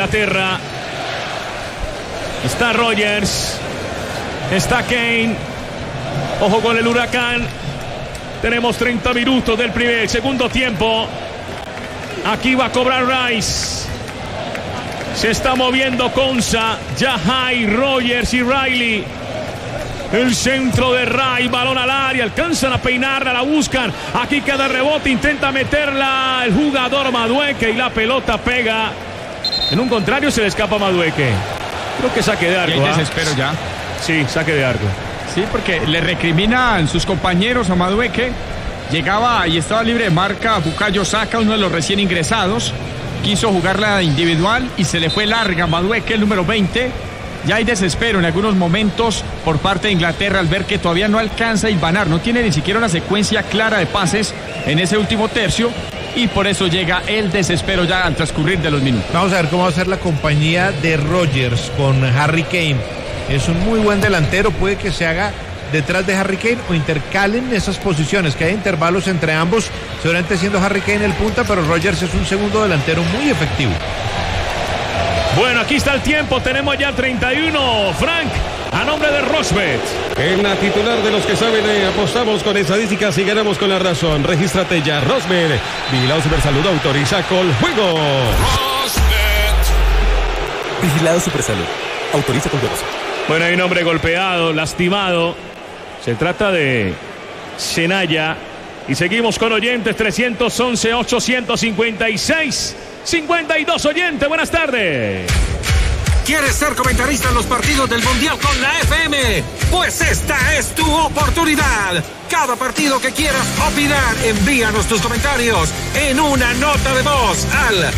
Inglaterra. Está Rogers, está Kane. Ojo con el huracán. Tenemos 30 minutos del segundo tiempo. Aquí va a cobrar Rice. Se está moviendo Konsa, Yahai, Rogers y Riley. El centro de Ray, balón al área, alcanzan a peinarla, la buscan. Aquí queda el rebote, intenta meterla el jugador Madueke y la pelota pega. En un contrario se le escapa a Madueke. Creo que saque de arco. Y hay desespero ya. Sí, saque de arco. Sí, porque le recriminan sus compañeros a Madueke. Llegaba y estaba libre de marca Bukayo Saka, uno de los recién ingresados. Quiso jugarla individual y se le fue larga Madueke, el número 20. Ya hay desespero en algunos momentos por parte de Inglaterra al ver que todavía no alcanza a hilvanar, no tiene ni siquiera una secuencia clara de pases en ese último tercio y por eso llega el desespero ya al transcurrir de los minutos. Vamos a ver cómo va a ser la compañía de Rogers con Harry Kane. Es un muy buen delantero, puede que se haga detrás de Harry Kane o intercalen esas posiciones, que hay intervalos entre ambos, seguramente siendo Harry Kane el punta, pero Rogers es un segundo delantero muy efectivo. Bueno, aquí está el tiempo, tenemos ya 31. Frank, a nombre de Rosbet. En la titular de los que saben, apostamos con estadísticas y ganamos con la razón. Regístrate ya, Rosbet. Vigilado Supersalud, autoriza con juego. Rosbet. Vigilado Supersalud, autoriza con juegos. Bueno, hay un hombre golpeado, lastimado. Se trata de Senaya. Y seguimos con oyentes, 311-856-52 oyentes. Buenas tardes. ¿Quieres ser comentarista en los partidos del Mundial con la FM? Pues esta es tu oportunidad. Cada partido que quieras opinar, envíanos tus comentarios en una nota de voz al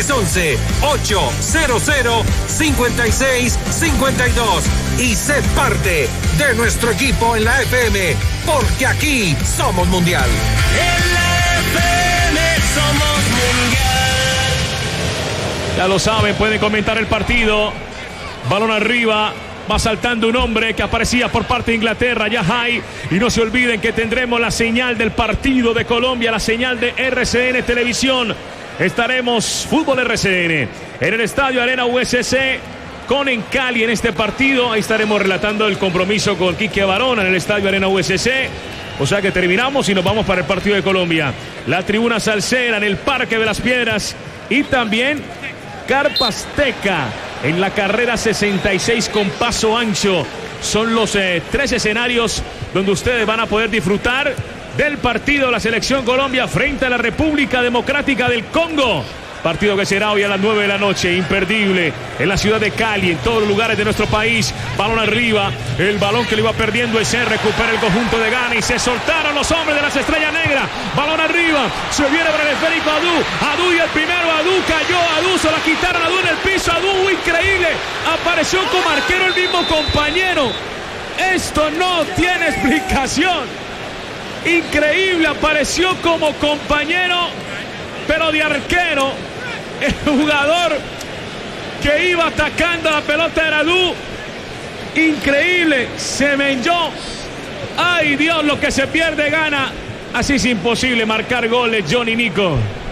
311-800-5652 y sé parte de nuestro equipo en la FM, porque aquí somos Mundial. En la FM somos Mundial. Ya lo saben, pueden comentar el partido. Balón arriba. Va saltando un hombre que aparecía por parte de Inglaterra, Yahai. Y no se olviden que tendremos la señal del partido de Colombia, la señal de RCN Televisión. Estaremos Fútbol RCN en el Estadio Arena USC con en Cali en este partido. Ahí estaremos relatando el compromiso con Quique Barona en el Estadio Arena USC. O sea que terminamos y nos vamos para el partido de Colombia. La tribuna salsera en el Parque de las Piedras y también Carpa Azteca en la carrera 66 con paso ancho. Son los 3 escenarios donde ustedes van a poder disfrutar del partido de la Selección Colombia frente a la República Democrática del Congo. Partido que será hoy a las 9 de la noche, imperdible, en la ciudad de Cali, en todos los lugares de nuestro país. Balón arriba, el balón que lo iba perdiendo ese recupera el conjunto de Ghana y se soltaron los hombres de las Estrellas Negras. Balón arriba, se viene para el esférico Adu y el primero, Adu cayó, Adu se la quitaron, Adu en el piso, Adu increíble, apareció como arquero el mismo compañero. Esto no tiene explicación. Increíble, apareció como compañero, pero de arquero. El jugador que iba atacando la pelota era Adu. Increíble, se menjó. Ay Dios, lo que se pierde Ghana. Así es imposible marcar goles, Johnny Nico.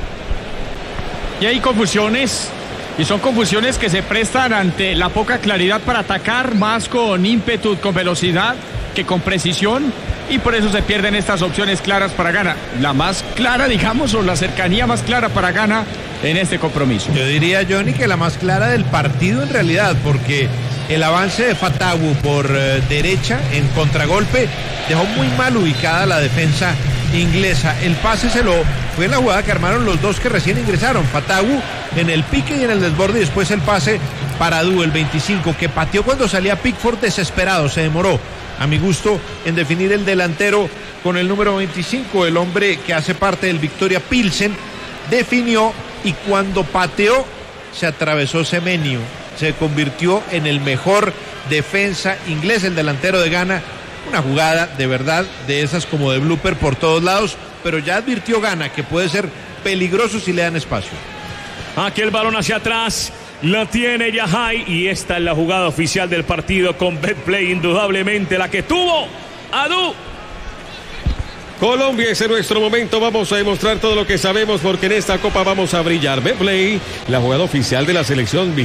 Y hay confusiones, y son confusiones que se prestan ante la poca claridad para atacar, más con ímpetu, con velocidad que con precisión, y por eso se pierden estas opciones claras para Ghana. La más clara, digamos, o la cercanía más clara para Ghana en este compromiso. Yo diría, Johnny, que la más clara del partido en realidad, porque el avance de Fatawu por derecha en contragolpe dejó muy mal ubicada la defensa inglesa. El pase fue en la jugada que armaron los dos que recién ingresaron, Fatawu en el pique y en el desborde, y después el pase para Adu, el 25, que pateó cuando salía Pickford desesperado, se demoró a mi gusto en definir el delantero con el número 25, el hombre que hace parte del Victoria Pilsen, definió y cuando pateó se atravesó Semenyo, se convirtió en el mejor defensa inglés, el delantero de Ghana. Una jugada de verdad de esas como de blooper por todos lados, pero ya advirtió Ghana que puede ser peligroso si le dan espacio. Aquí el balón hacia atrás, la tiene Yahai y esta es la jugada oficial del partido con Betplay, indudablemente la que tuvo Adu. Colombia, ese es nuestro momento, vamos a demostrar todo lo que sabemos porque en esta copa vamos a brillar. Betplay, la jugada oficial de la selección.